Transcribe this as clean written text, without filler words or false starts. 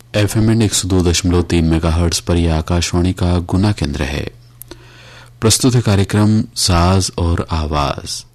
FM 102.3 megahertz पर यह आकाशवाणी का गुना केंद्र है। प्रस्तुत है कार्यक्रम साज और आवाज।